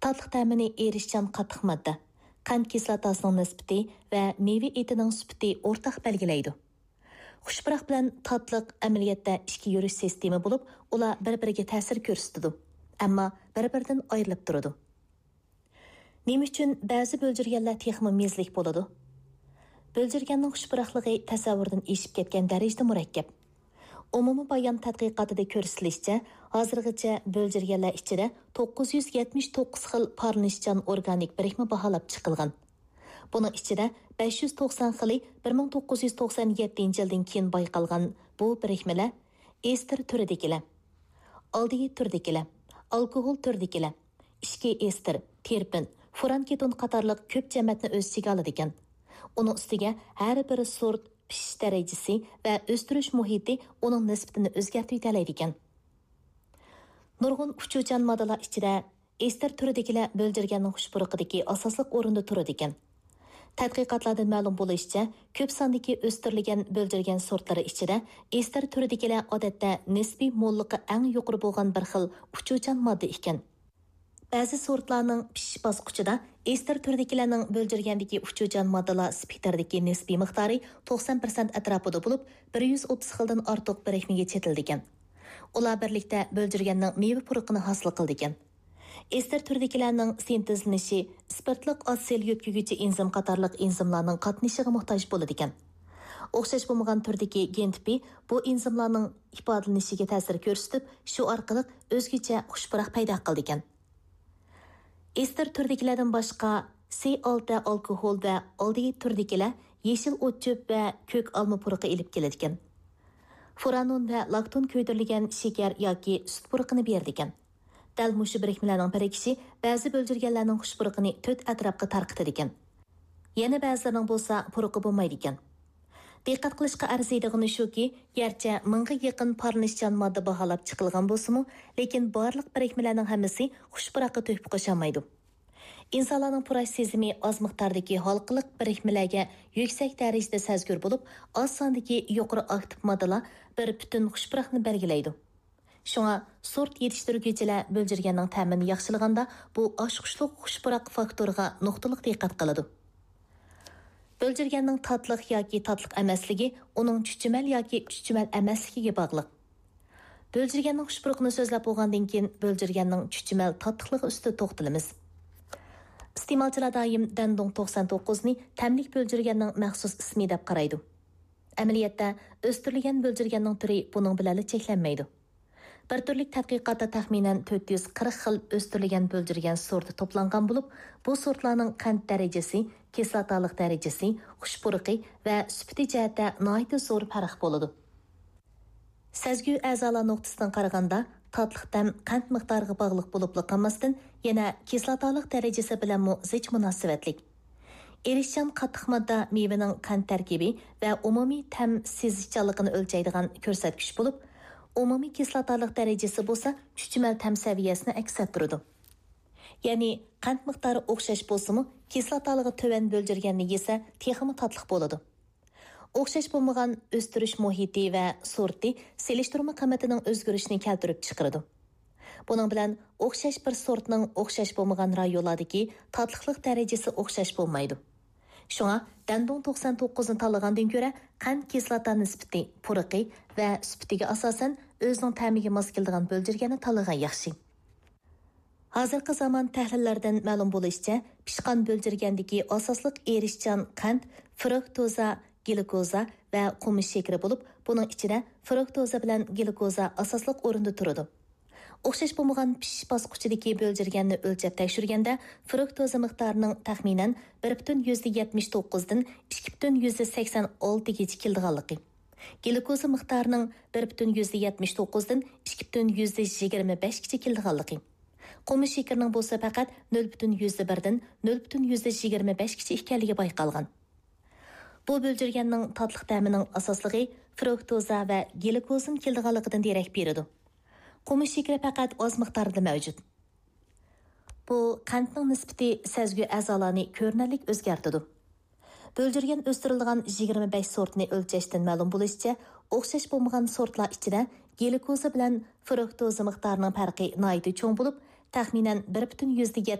tatliq ta'mini erishchan qattiq modda, qand kislotasining nisbati va meva etining sifati o'rtaq belgilaydi. Xushpuroq bilan tatliq amaliyotda ishga yurish sistemi bo'lib, ular bir-biriga ta'sir ko'rsatadi, ammo bir-biridan ayrilib turadi. Nima uchun ba'zi bo'ljirganlar texmi mezlik bo'ladi? Bo'ljirganning xushpuroqligi tasavvurdan eshib ketgan darajada murakkab. Umumiy bayon tadqiqotida ko'rsatilishicha, hozirgacha bo'ljirganlar ichida 979 xil parlanishchan organik birikma baholab chiqilgan. Buning ichida 590 xili 1997 yildan keyin bayqalgan bu birikmalar ester turidagilar, aldeid turidagilar, alkohol turidagilar, ishki ester, terpin, furan keton qatorliq ko'p jamatni o'z ichiga oladi ekan. Uning ustiga har bir sort pishish darajasi va o'stirish muhiti uning nisbatini o'zgartirib yetalaydi ekan. Nurg'un uchuvchan moddalar ichida ester turidagilar bo'ljirganning xushpuruqidagi asosliq o'rinda turadi ekan. Tadqiqotlardan ma'lum bo'lishicha, ko'p sondagi o'stirilgan bo'ljirgan sortlari ichida ester turidagilar odatda nisbiy mo'lligi eng yuqori bo'lgan bir xil uchuvchan modda ekan. Ba'zi sortlarning pishish bosqichida ester turidagilarning bo'ljirgandagi uchuvchan moddalar spektridagi nisbiy miqdori 90% atrofida bo'lib, 130 xildan ortiq birikmaga chetilgan. Ular birlikda bo'ljirganning meva puruqini hosil qilgan. Ester turidagilarning sintezlanishi spirtliq osil yo'tkuvchi enzim qatorliq enzimlarning qatnashiga muhtoj bo'ladi ekan. O'xshash bo'lmagan turdagi gen tipi bu enzimlarning ifodalanishiga ta'sir ko'rsatib, shu orqali o'zgacha xushpuroq paydo qildi ekan. Ester turdagilardan boshqa C6 alkohol va aldeid turdagilar yeshil o'tchop va ko'k olma puruqi ilib keladi ekan. Furanon va lakton ko'ydirilgan shakar yoki sut puruqini berdi ekan. Dal mushu birikmalarning birikishi ba'zi bo'ljirganlarning xushpuruqini 4 atrofga tarqatadi ekan. Yana ba'zilarining bo'lsa puruqi bo'lmaydi ekan. Diqqat qilishga arziydigani shuki, garchi 1000 ga yaqin parlanishchan modda baholab chiqilgan bo'lsa-mu, lekin barliq birikmalarning hammasi xushpuroqqa to'yib qo'shamaydi. İnsanlarning purash sezimi oz miqdordagi halqiliq birikmalarga yuksak darajada sezgur bo'lib, oz sondagi yuqori aktiv moddalar bir butun xushpuroqni belgilaydi. Shunga sort yetishtiruvchilar bo'ljirganning ta'mini yaxshilaganda bu oshqushliq xushpuroq faktoriga nuqtaliq diqqat qiladi. Bo'ljirganning tatliq yoki tatliq emasligi uning chuchumal yoki chuchumal emasligiga bog'liq. Bo'ljirganning xushpuruqni so'zlab bo'lgandan keyin bo'ljirganning chuchumal tatliqligi ustida to'xtalamiz. Iste'molchilar doim Dandong 99 ni tamlik bo'ljirganning maxsus ismi deb qaraydi. Amaliyotda o'stirilgan bo'ljirganning turi buning bilan cheklanmaydi. Bir turlik tadqiqotda taxminan 440 xil o'stirilgan bo'ljirgan sorti to'plangan bo'lib, bu sortlarning qand darajasi, kislotalik darajasi, xushpuruqi va sifati jihatda nihoyatda zo'r farq bo'ladi. Sezgu a'zolar nuqtasidan qaraganda, tatliq ta'm qand miqdoriga bog'liq bo'lib qolmasdan, yana kislotalik darajasi bilan zich munosabatlik. Erishchan qattiq modda mevaning qand tarkibi va umumiy ta'm sezishchanligini o'lchaydigan ko'rsatkich bo'lib, umumiy kislotalik darajasi bo'lsa, chuchumal ta'm saviyasini aks ettiradi. Ya'ni qand miqdori o'xshash bo'lsa-mu, kislotaligi to'van bo'ljirganni yesa, texmi tatliq bo'ladi. O'xshash bo'lmagan o'stirish muhiti va sorti selishtirma qiymatining o'zgarishini keltirib chiqaradi. Buning bilan o'xshash bir sortning o'xshash bo'lmagan rayonlardagi tatliqlik darajasi o'xshash bo'lmaydi. Shunga Dandong 99 ni tanlagandan ko'ra qand kislota nisbati, puruqi va sifatiga asosan o'zining ta'miga mos keladigan bo'ljirganni tanlagan yaxshi. Hozirgi zamon tahlillardan ma'lum bo'lishicha, pishqan bo'ljirgandagi asosliq erishchan qand fruktoza, glukoza va qumush shakari bo'lib, buning ichida fruktoza bilan glukoza asosliq o'rinda turadi. O'xshash bo'lmagan pishish bosqichidagi bo'ljirganni o'lchab tekshirganda fruktoza miqdorining taxminan 1,79 dan 2,86 gacha kelganligi. Glukoza miqdorining 1,79 dan 2,25 gacha kelganligi. Qumush shakarining bo'lsa faqat 0,1 dan 0,25 gacha ekanligi bayqalgan. Bu bo'ljirganning tatliq ta'mining asosligi fruktoza va glukozin kelganligidan derak beradi. Qumush shakari faqat oz miqdorda mavjud. Bu qandning nisbati sezgu a'zolarni ko'rinarli o'zgartiradi. Bo'ljirgan o'stirilgan 25 sortni o'lchashdan ma'lum bo'lishicha, o'xshash bo'lmagan sortlar ichida glukoza bilan fruktoza miqdorining farqi nihoyatda cho'ng bo'lib, taxminan 1,7